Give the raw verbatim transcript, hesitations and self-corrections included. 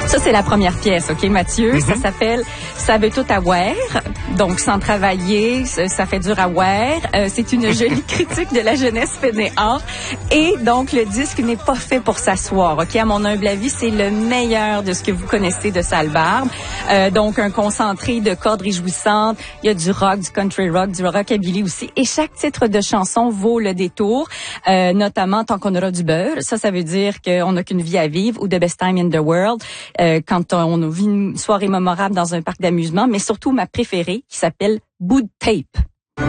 Ça, c'est la première pièce, OK, Mathieu? Mm-hmm. Ça s'appelle « Ça veut tout avoir ». Donc, sans travailler, ça fait dur à voir. Euh, c'est une jolie critique de la jeunesse fainéante. Et donc, le disque n'est pas fait pour s'asseoir, OK? À mon humble avis, c'est le meilleur de ce que vous connaissez de Sale Barbe. Euh, donc, un concentré de cordes réjouissantes. Il y a du rock, du country rock, du rockabilly aussi. Et chaque titre de chanson vaut le détour, euh, notamment « Tant qu'on aura du beurre ». Ça, ça veut dire qu'on n'a qu'une vie à vivre, ou « The Best Time in the World ». Euh, quand on vit une soirée mémorable dans un parc d'amusement, mais surtout ma préférée qui s'appelle Bout de tape.